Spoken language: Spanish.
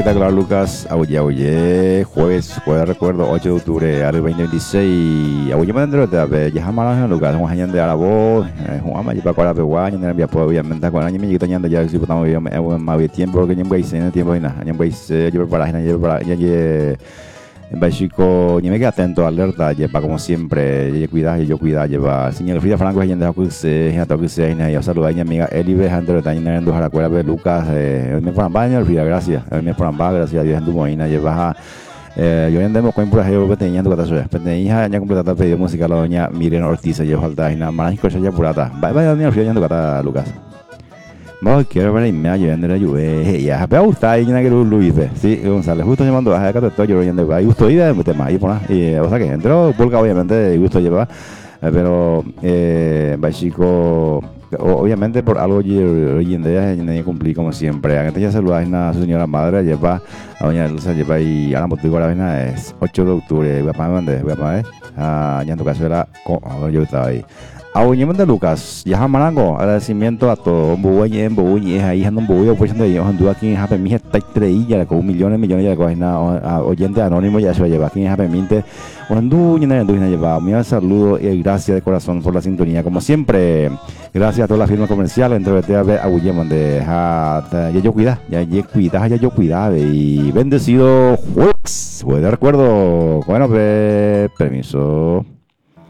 espectacular, Lucas. Oye, oye, jueves de recuerdo, 8 de octubre al 2026. Oye, me dentro de la ya jamás, Lucas. Un año de Arabo, Juan Mayo para Cola Peguaña, no había obviamente con año me llega teniendo ya si estamos bien, más tiempo que yo me hice en el tiempo y nada. Yo me hice, yo para ya en México, ni me quedé atento, alerta, lleva como siempre, yo cuidar, lleva. Señor Frida Franco, ya anda con usted, ya toca usted, ya saluda a mi amiga Elibe, antes de estar en la escuela de Lucas, me fueron baño, Frida, gracias, me fueron baño, gracias a Dios, en tu moina, lleva. Yo andemos con por ejemplo, peteñando que te peteña, ya completada pedido música la doña Miren Ortiz, yo falta, y nada más, cosa ya purata. Vaya, doña Frida, yendo que Lucas. No, quiero ver me ayudando la lluvia. Ya, me gusta y que lo hice. Sí, González, justo llamando a acá te estoy llorando. Hay gusto ir de tema ahí por ahí. O sea que entró Volca, obviamente, gusto lleva. Pero, Bachico, obviamente por algo hoy en día nadie cumplí como siempre. Antes ya saludar a su señora madre, lleva a doña Luisa, lleva y ahora motivo la vaina es 8 de octubre. Voy a poner, ya en tu caso era, yo estaba ahí. Abuñemos de Lucas, ya jamarango, agradecimiento a todos, Bubuñe, ahí ando un bubuyo, por ejemplo, yo ando aquí en Happy Minte, está estrella, con millones de cosas, oyente anónimo ya se lo lleva aquí en Happy Minte, ando lleva, un saludo y gracias de corazón por la sintonía, como siempre, gracias a todas las firmas comerciales, entre TAB, Abuñemos de ya yo cuida, y bendecido jueves, de recuerdo, bueno, permiso.